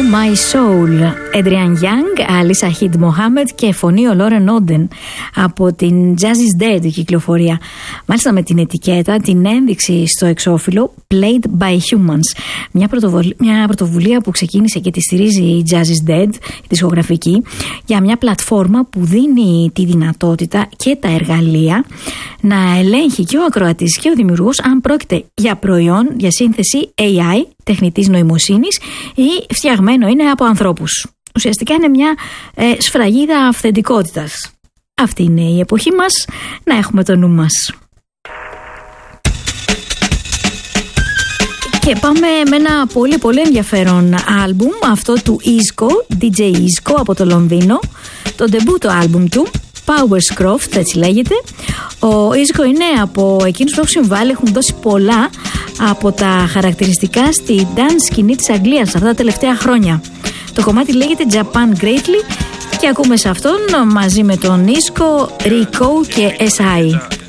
My Soul, Adrian Young, Alisa Hid Mohammed και φωνή ο Lauren Oden από την Jazz is Dead η κυκλοφορία. Μάλιστα με την ετικέτα, την ένδειξη στο εξώφυλλο Played by Humans. Μια πρωτοβουλία που ξεκίνησε και τη στηρίζει η Jazz is Dead, η δισκογραφική, για μια πλατφόρμα που δίνει τη δυνατότητα και τα εργαλεία να ελέγχει και ο ακροατής και ο δημιουργός αν πρόκειται για προϊόν, για σύνθεση AI, τεχνητής νοημοσύνης, ή φτιαγμένο είναι από ανθρώπους. Ουσιαστικά είναι μια σφραγίδα αυθεντικότητας. Αυτή είναι η εποχή μας, να έχουμε το νου μας. Και πάμε με ένα πολύ πολύ ενδιαφέρον άλμπουμ, αυτό του Isco, DJ Isco από το Λονδίνο, το ντεμπούτο άλμπουμ του, Powerscroft, έτσι λέγεται. Ο Isco είναι από εκείνους που έχουν συμβάλει, έχουν δώσει πολλά από τα χαρακτηριστικά στη dance σκηνή της Αγγλίας αυτά τα τελευταία χρόνια. Το κομμάτι λέγεται Japan Greatly και ακούμε σε αυτόν μαζί με τον Isco, Rico και SI.